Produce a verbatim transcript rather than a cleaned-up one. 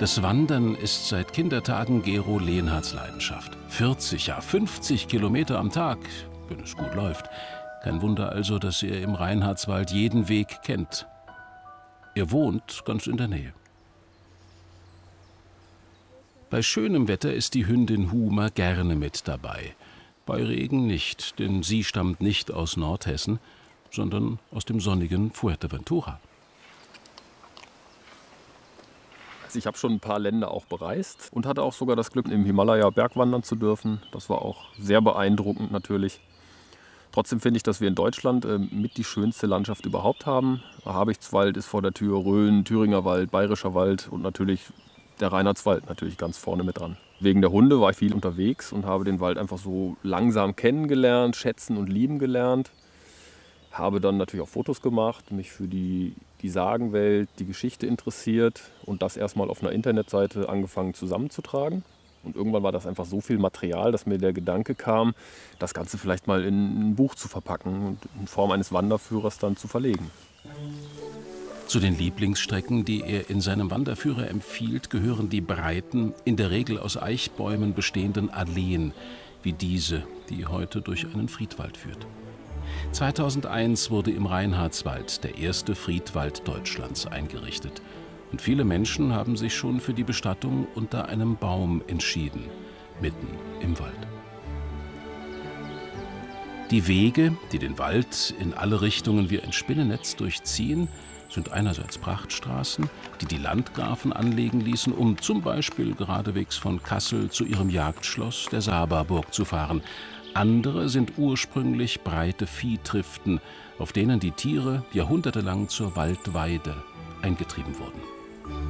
Das Wandern ist seit Kindertagen Gero Lehnhardts Leidenschaft. vierzig, ja fünfzig Kilometer am Tag, wenn es gut läuft. Kein Wunder also, dass er im Reinhardswald jeden Weg kennt. Er wohnt ganz in der Nähe. Bei schönem Wetter ist die Hündin Huma gerne mit dabei. Bei Regen nicht, denn sie stammt nicht aus Nordhessen, sondern aus dem sonnigen Fuerteventura. Ich habe schon ein paar Länder auch bereist und hatte auch sogar das Glück, im Himalaya bergwandern zu dürfen. Das war auch sehr beeindruckend natürlich. Trotzdem finde ich, dass wir in Deutschland äh, mit die schönste Landschaft überhaupt haben. Habichtswald ist vor der Tür, Rhön, Thüringer Wald, Bayerischer Wald und natürlich der Reinhardswald natürlich ganz vorne mit dran. Wegen der Hunde war ich viel unterwegs und habe den Wald einfach so langsam kennengelernt, schätzen und lieben gelernt. Habe dann natürlich auch Fotos gemacht, mich für die, die Sagenwelt, die Geschichte interessiert und das erstmal auf einer Internetseite angefangen zusammenzutragen. Und irgendwann war das einfach so viel Material, dass mir der Gedanke kam, das Ganze vielleicht mal in ein Buch zu verpacken und in Form eines Wanderführers dann zu verlegen. Zu den Lieblingsstrecken, die er in seinem Wanderführer empfiehlt, gehören die breiten, in der Regel aus Eichbäumen bestehenden Alleen, wie diese, die heute durch einen Friedwald führt. zweitausendeins wurde im Reinhardswald der erste Friedwald Deutschlands eingerichtet. Und viele Menschen haben sich schon für die Bestattung unter einem Baum entschieden, mitten im Wald. Die Wege, die den Wald in alle Richtungen wie ein Spinnennetz durchziehen, sind einerseits Prachtstraßen, die die Landgrafen anlegen ließen, um zum Beispiel geradewegs von Kassel zu ihrem Jagdschloss der Sababurg zu fahren. Andere sind ursprünglich breite Viehtriften, auf denen die Tiere jahrhundertelang zur Waldweide eingetrieben wurden.